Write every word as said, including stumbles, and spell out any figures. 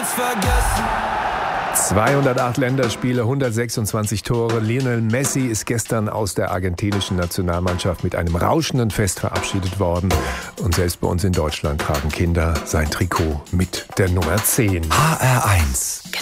niemals vergessen. zweihundertacht Länderspiele, hundertsechsundzwanzig Tore. Lionel Messi ist gestern aus der argentinischen Nationalmannschaft mit einem rauschenden Fest verabschiedet worden. Und selbst bei uns in Deutschland tragen Kinder sein Trikot mit der Nummer zehn. H R eins